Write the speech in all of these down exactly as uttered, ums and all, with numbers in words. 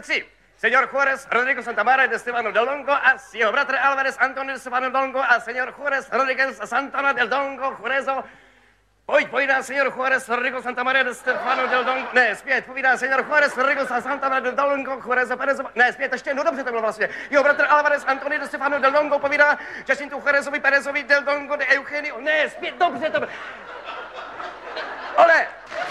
tři. Señor Juárez Rodrigo Santamaría de Estefano del Dongo a seu bratr Álvarez Antonio de Estefano del Dongo a señor Juárez Rodríguez Santana del Dongo Jurezo. Pojď, povídá señor Juárez Rodrigo Santamaría de Estefano del Dongo. Ne, zpět, povídá señor Juárez Rodrigo Santana del Dongo Jurezo Perezo. Ne, zpět, ještě, no dobře to bylo vlastně. Jeho bratr Álvarez Antonio de Estefano del Dongo povídá Jacintu Juarezovi Perezovi del Dongo de Eugenio. Ne, zpět, dobře to bylo. Ole!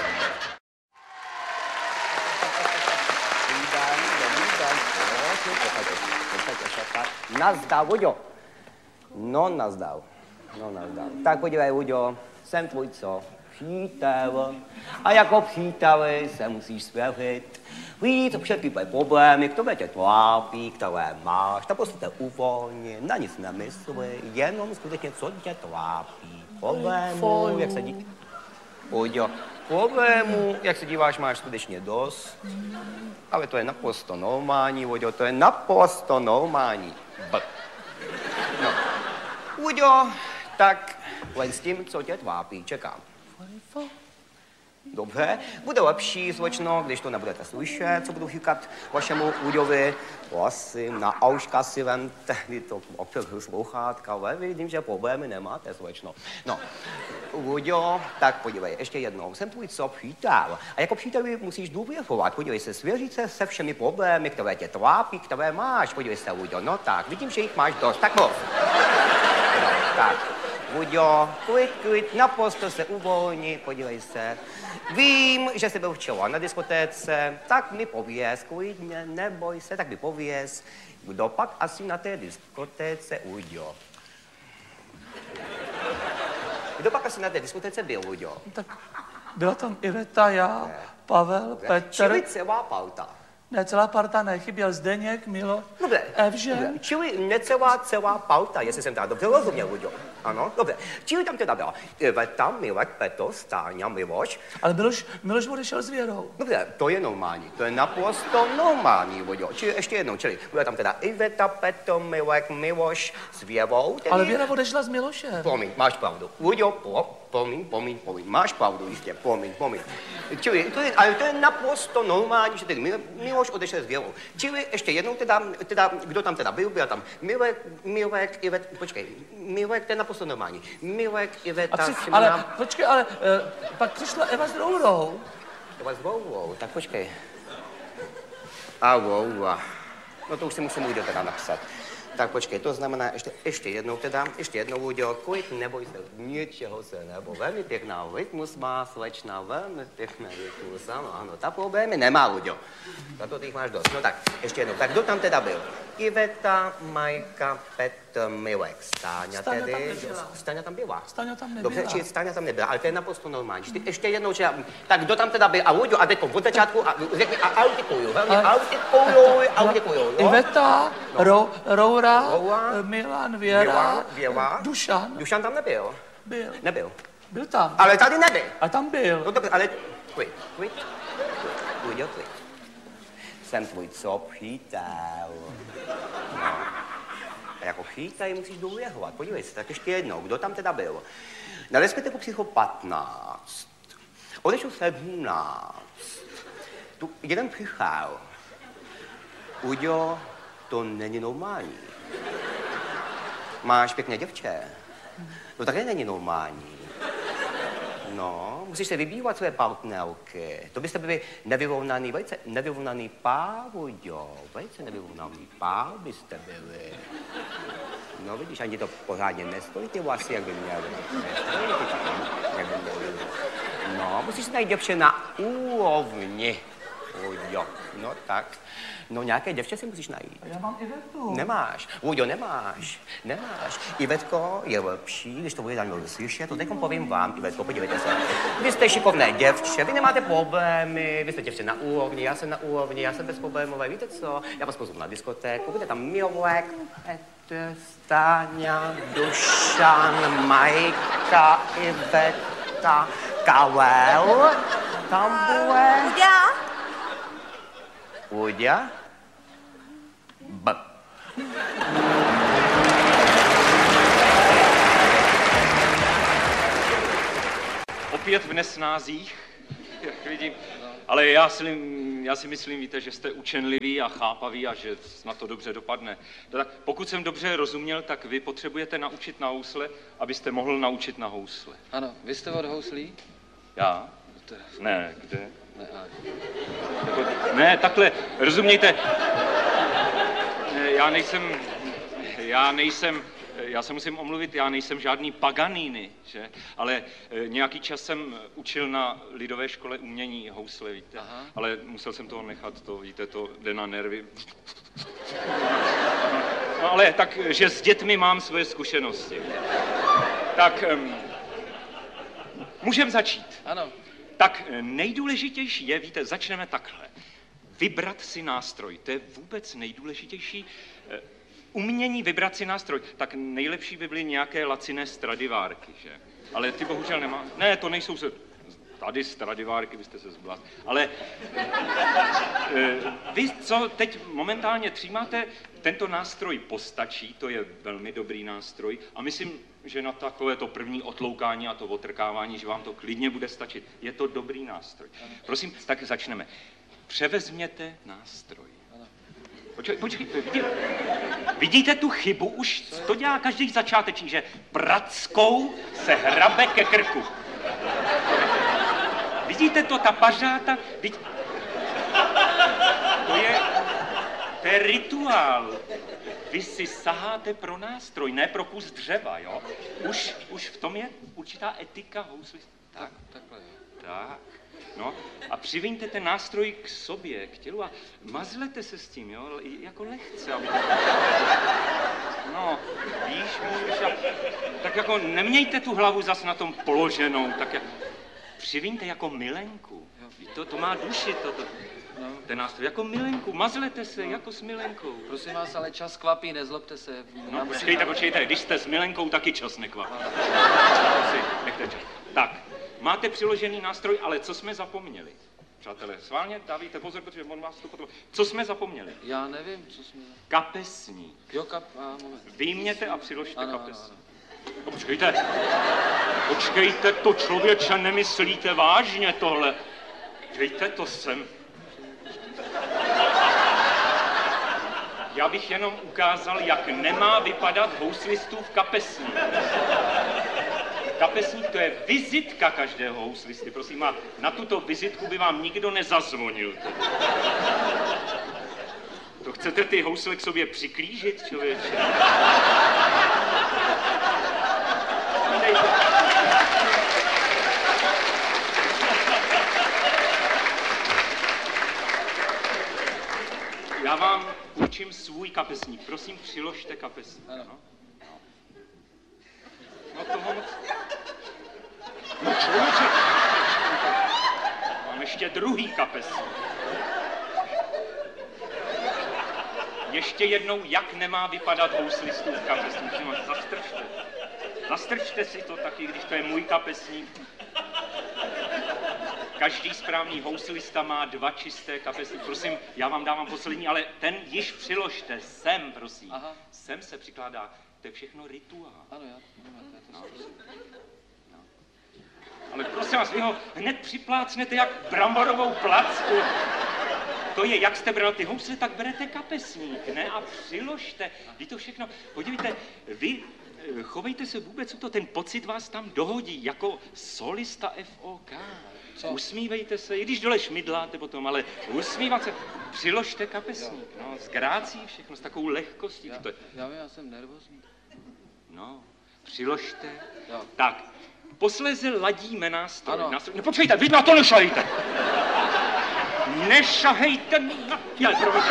Nazdar, Uďo. No, nazdar. No, nazdar. Tak podívej, Uďo, jsem tvůj co? Přítel. A jako příteli se musíš svěřit. Víc všechny tvoje problémy, které tě trápí, které máš, tak prostě uvolni, na nic nemysli, jenom skutečně, co tě trápí. Problémů, jak se dí... Uďo, problémů, jak se díváš, máš skutečně dost. Ale to je naprosto normální, Uďo, to je naprosto normální. B. No. Uďo, tak len s tím, co tě trápí, čekám. Dobře, bude lepší, slečno, když to nebudete slyšet, co budu říkat vašemu Uďovi. Prosím, na auška si vemte, vy to opět sluchátka, ale vidím, že problémy nemáte, slečno. No, Uďo, tak podívej, ještě jednou, jsem tvůj co přítel. A jako příteli musíš důvěřovat, podívej se, svěřit se se všemi problémy, které tě trápí, které máš, podívej se, Uďo, no tak, vidím, že jich máš dost, tak mluv. No, tak. Uďo, klid, klid, naprosto se uvolni, podívej se. Vím, že jsi byl včera na diskotéce, tak mi pověz, klidně, neboj se, tak mi pověz, kdo pak asi na té diskotéce, Uďo? Kdo pak asi na té diskotéce byl, Uďo? Tak byla tam Iveta, já, ne. Pavel, ne. Petr. Čili celá parta. Ne, celá parta ne, chyběl Zdeněk, Milo, dobře, Evžen. Dobře. Čili necelá celá parta, jestli jsem teda dobře rozuměl, Uďo. Ano, dobře. Čili tam teda byla Iveta, Milek, Petr, Stáňa, Miloš. Ale Miloš, Miloš odešel s Věrou. Dobře, to je normální, to je naprosto normální, Uďo. Čili ještě jednou, čili byla tam teda Iveta, Petr, Milek, Miloš s Věrou. Tedy... Ale Věra odešla s Milošem. Promiň, máš pravdu. Uďo, po, promiň, promiň, promiň, máš pravdu, jistě, promiň, promiň. Čili, to je, ale to je naprosto normální, že tedy Miloš odešel s Věrou. Čili ještě jednou teda, teda, kdo tam teda byl, byl tam Milek, Milek, Ivet, počkej, Milek, to je naprosto normální. Milek, Iveta, při, Simona... Ale, počkej, ale uh, pak přišla Eva s Rourou. Eva s Rourou, tak počkej. A Roura. No to už si musím Uďo teda napsat. Tak počkej, to znamená ještě, ještě jednou teda, ještě jednou, Uďo, klid, neboj se, ničeho se nebo. Velmi pěkná rytmus má, slečna, velmi pěkná rytmus, ano, ano, ta problémy nemá, Uďo. Za to ty jich máš dost. No tak, ještě jednou, tak kdo tam teda byl? Iveta, Majka, Petr, Milek, Stáňa tedy. Stáňa tam byla. Stáňa tam nebyla. Dobře, či Stáňa tam nebyla, ale to je naprosto normální. Ještě jednou, že, tak kdo tam teda byl? A Uďo, a teď od začátku, a řekni, a autikuju, velmi autikuju, autikuju, jo? Iveta, no. Ro, Roura, Roura, Milan, Věra, Věra, Věra, Dušan. Dušan tam nebyl. Byl. Nebyl. Byl tam. Ale tady nebyl. A tam byl. No dobře, ale klid, klid, Uďo, klid. Jsem tvůj co přítel. No. A jako přítel musíš důvěřovat. Podívej se, tak ještě jednou, kdo tam teda byl? Na diskotéku přišlo patnáct. Odešel sedmnáct. Tu jeden přišel. Uďo, to není normální. Máš pěkné děvče. No také není normální. No, musíš se vybývat své partnerky. To byste byli nevyrovnaný, velice nevyrovnaný pár, Uďo. Velice nevyrovnaný pár byste byli. No vidíš, ani to pořádně nestojí ty vlasy, jak by měly. Nestojí ty tak, jak by měly. No, musíš najít děvče na úrovni, Uďo. No tak. No nějaké děvče si musíš najít. A já mám Ivetu. Nemáš. Uďo, nemáš. Nemáš. Ivetko je lepší, když to bude tam slyšet, to teďkom povím vám, Ivetko, podívejte se. Vy jste šikovné děvče, vy nemáte problémy, vy jste děvče na úrovni, já jsem na úrovni, já jsem bezproblémové, víte co? Já vás pozvu na diskotéku, bude tam Milek, Petr, Stáňa, Dušan, Majka, Iveta, Karel, tam bude... Uďa? Uďa? B. Opět v nesnázích, jak vidím, ale já si, já si myslím, víte, že jste učenliví a chápaví a že na to dobře dopadne. Tak pokud jsem dobře rozuměl, tak vy potřebujete naučit na housle, abyste mohl naučit na housle. Ano, vy jste od houslí? Já? To je... Ne, kde? Ne, ale... Jako, ne, takhle, rozumějte, já nejsem, já nejsem, já se musím omluvit, já nejsem žádný Paganini, že? Ale nějaký čas jsem učil na lidové škole umění housle, víte, aha, ale musel jsem toho nechat, to, víte, to jde na nervy. No ale tak, že s dětmi mám svoje zkušenosti. Tak, um, můžeme začít. Ano. Tak nejdůležitější je, víte, začneme takhle. Vybrat si nástroj, to je vůbec nejdůležitější. Umění vybrat si nástroj, tak nejlepší by byly nějaké laciné Stradivárky, že? Ale ty bohužel nemá. Ne, to nejsou se... Tady Stradivárky, byste se zblát. Ale vy, co teď momentálně třímáte, tento nástroj postačí, to je velmi dobrý nástroj a myslím, že na takové to první otloukání a to otrkávání, že vám to klidně bude stačit. Je to dobrý nástroj. Prosím, tak začneme. Převezměte nástroj. Počkej, počkejte, vidíte, vidíte tu chybu? Už to dělá každý začátečník, že prackou se hrabe ke krku. Vidíte to, ta pařáta? Vidí... To je, to je rituál. Vy si saháte pro nástroj, ne pro kus dřeva, jo? Už, už v tom je určitá etika houslistů. Tak, takhle, jo. Tak, no a přiviňte ten nástroj k sobě, k tělu a mazlete se s tím, jo? Jako lehce, aby to... No, víš, můžeš a... Tak jako nemějte tu hlavu zas na tom položenou, tak jak... Přiviňte jako milenku. To, to má duši, to, to, no. Ten nástroj. Jako milenku, mazlete se, no. Jako s milenkou. Prosím vás, ale čas kvapí, nezlobte se. No, počkejte, počkejte, když jste s milenkou, taky čas nekvapí. Nechte čas. Tak, máte přiložený nástroj, ale co jsme zapomněli? Přátelé, sválně dávejte pozor, protože on vás to potom... Co jsme zapomněli? Já nevím, co jsme... Kapesník. Jo, kap... A, moment. Vyjměte a přiložte ano, kapesník. Ano, ano. No, počkejte, počkejte, to člověče, nemyslíte vážně tohle. Dejte to sem. Já bych jenom ukázal, jak nemá vypadat houslistův kapesník. Kapesník to je vizitka každého houslisty, prosím, a na tuto vizitku by vám nikdo nezazvonil. To chcete ty housle k sobě přiklížit, člověče? Já vám učím svůj kapesník. Prosím, přiložte kapesník. Ano. No, no toho moc... No člověče! Mám ještě druhý kapesník. Ještě jednou, jak nemá vypadat houslistův kapesník. Zastrčte. Zastrčte si to taky, když to je můj kapesník. Každý správný houslista má dva čisté kapesníky. Prosím, já vám dávám poslední, ale ten již přiložte. Sem, prosím. Aha. Sem se přikládá. To je všechno rituál. Ano, já. No. No. Ale prosím vás, vy ho hned připlácnete jak bramborovou placku. To je, jak jste bral ty housle, tak berete kapesník, ne? A přiložte. Ví to všechno. Podívejte, vy chovejte se vůbec, to ten pocit vás tam dohodí, jako solista F O K. Co? Usmívejte se, i když dole šmidláte potom, ale usmívat se. Přiložte kapesník, no, s grácí všechno, s takovou lehkostí. Já, to je... já, já jsem nervózní. No, přiložte. Jo. Tak, posléze ladíme nástroj. Ano. nástroj. No počkejte, vy na to nešahejte. Nešahejte na... Já, promiňte.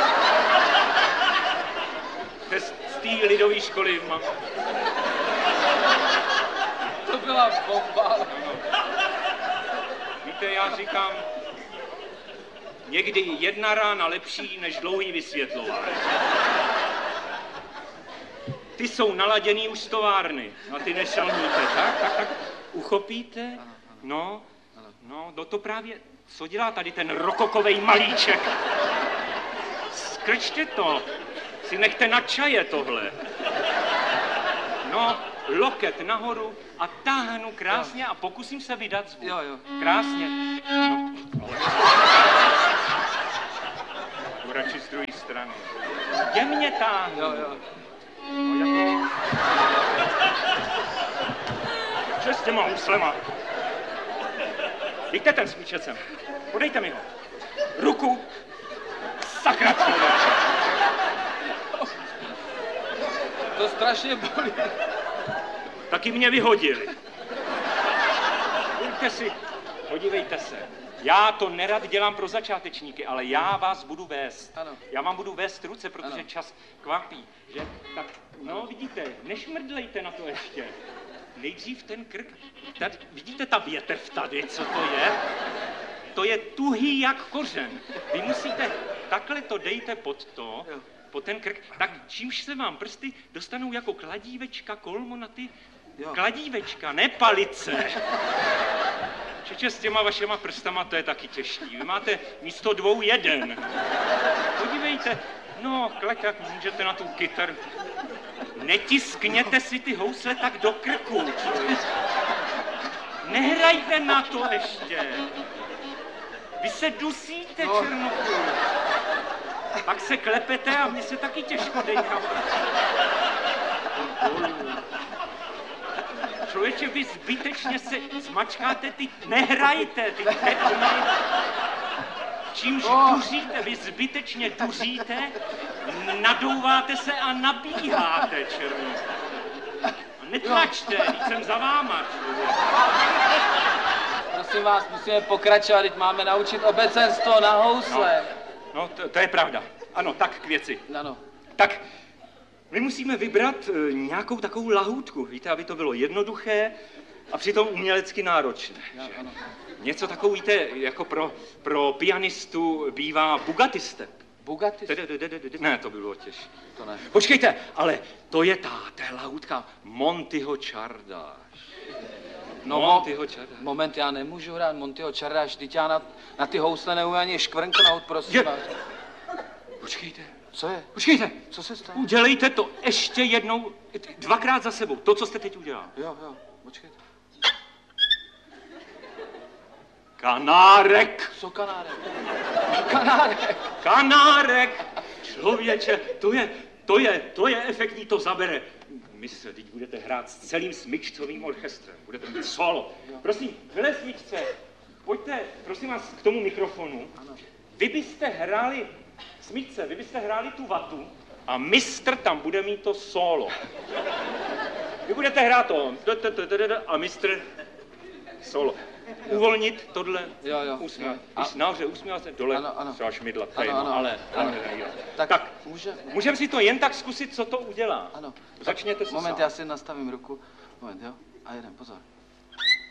To je z té lidové školy mám. To byla bomba. No, no. Víte, já říkám, někdy jedna rána lepší než dlouhý vysvětlování. Ty jsou naladěný už z továrny a ty nešalníte, tak? Tak, tak uchopíte? No, no, no to právě, co dělá tady ten rokokovej malíček? Skrčte to, si nechte na čaje tohle. No, loket nahoru a táhnu krásně a pokusím se vydat zvuk. Jo, jo. Krásně. No, ale... ke mně táhni. Jo, jo. No, jako... Co s těma huslema? Dejte ten smíčec sem. Podejte mi ho. Ruku. Sakra, člověče. To strašně bolí. Taky mě vyhodili. Pojďte si, podívejte se. Já to nerad dělám pro začátečníky, ale já vás budu vést. Ano. Já vám budu vést ruce, protože Ano. čas kvapí, že? Tak, no vidíte, nešmrdlejte na to ještě. Nejdřív ten krk. Tady, vidíte ta větev tady, co to je? To je tuhý jak kořen. Vy musíte, takhle to dejte pod to, Jo. pod ten krk, tak čímž se vám prsty dostanou jako kladívečka, kolmo na ty Jo. kladívečka, ne palice. Čeče, s těma vašema prstama to je taky těžký. Vy máte místo dvou jeden. Podívejte, no, klek, jak můžete na tu kytaru. Netiskněte si ty housle tak do krku. Nehrajte na to ještě. Vy se dusíte, No. Černochu. Pak se klepete a mně se taky těžko dejchá. Člověče, vy zbytečně se zmačkáte, ty nehrajte, ty ne, čímž duříte, vy zbytečně duříte, nadouváte se a nabíháte, černý. A netlačte, když jsem za váma, člověče. Prosím vás, musíme pokračovat, teď máme naučit obecenstvo na housle. No, to, to je pravda. Ano, tak k věci. Ano. Tak, my musíme vybrat e, nějakou takovou lahůdku, víte, aby to bylo jednoduché a přitom umělecky náročné. Jo, ano. Něco takový, víte, jako pro, pro pianistu bývá Bugatti step. Bugatti? Ne, to bylo těžké. To ne. Počkejte, ale to je ta, ta lahůdka Montyho čardáš. No, Montyho čardáš. moment, já nemůžu hrát Montyho čardáš, vždyť já na, na ty housle neumím ani škvrnknout, prosím Je- vás. Počkejte, Co je? počkejte. Co se stane? Udělejte to ještě jednou, dvakrát za sebou, to, co jste teď udělal. Jo, jo, počkejte. Kanárek, Co kanárek? Kanárek! kanárek, člověče, to je, to je, to je efektní, to zabere. Mistře, teď budete hrát s celým smyčcovým orchestrem, budete mít solo. Prosím, vyle smyčce, pojďte, prosím vás, k tomu mikrofonu. Vy byste hráli, smyčce, vy byste hráli tu vatu a mistr tam bude mít to solo. Vy budete hrát to a mistr solo. Uvolnit tohle, Jo, jo, usmět. jo. A nahoře usmívat se, dole Ano, ano. třeba šmidlat, to Ano, je jedno, ano, ale... ano. ale- Tak, tak může... můžeme si to jen tak zkusit, co to udělá. Ano. Začněte se Moment, sám. já si nastavím ruku. Moment, jo? A jeden, pozor.